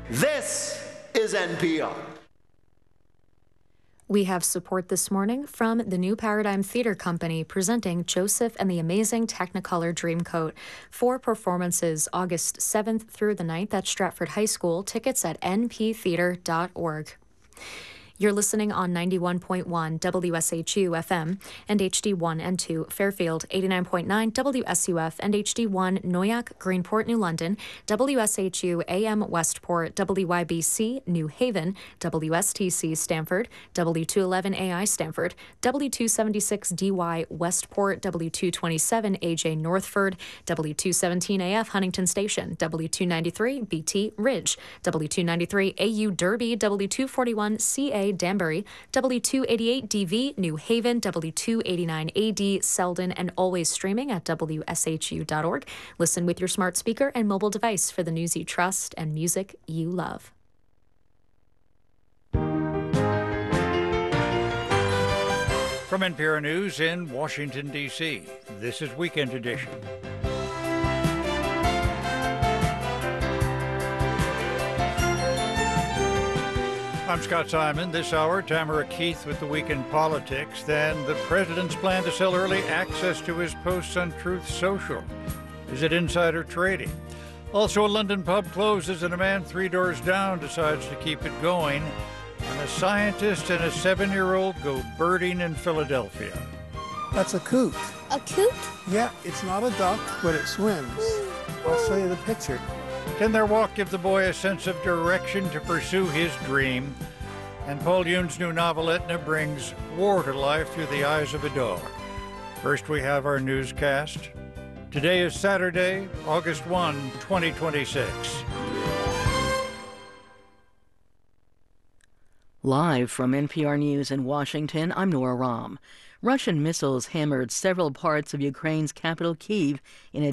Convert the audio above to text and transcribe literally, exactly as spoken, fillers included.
This is N P R. We have support this morning from the New Paradigm Theatre Company presenting Joseph and the Amazing Technicolor Dreamcoat. Four performances August seventh through the ninth at Stratford High School. Tickets at n p theatre dot org. You're listening on ninety-one point one W S H U F M and H D one and two Fairfield, eighty-nine point nine W S U F and H D one Noyak, Greenport, New London, W S H U A M Westport, W Y B C New Haven, W S T C Stamford, W two eleven A I Stamford, W two seventy-six D Y Westport, W two twenty-seven A J Northford, W two seventeen A F Huntington Station, W two ninety-three B T Ridge, W two ninety-three A U Derby, W two forty-one C A Danbury, W two eighty-eight D V New Haven, W two eighty-nine A D Selden, and always streaming at W S H U dot org. Listen with your smart speaker and mobile device for the news you trust and music you love. From N P R News in Washington, D C, this is Weekend Edition. I'm Scott Simon. This hour, Tamara Keith with the Weekend Politics. Then the president's plan to sell early access to his posts on Truth Social. Is it insider trading? Also, a London pub closes and a man three doors down decides to keep it going. And a scientist and a seven-year-old go birding in Philadelphia. That's a coot. A coot? Yeah, it's not a duck, but it swims. I'll show you the picture. Can their walk give the boy a sense of direction to pursue his dream? And Paul Yoon's new novel, Etna, brings war to life through the eyes of a dog. First, we have our newscast. Today is Saturday, August first, twenty twenty-six. Live from N P R News in Washington, I'm Nora Rahm. Russian missiles hammered several parts of Ukraine's capital, Kyiv, in a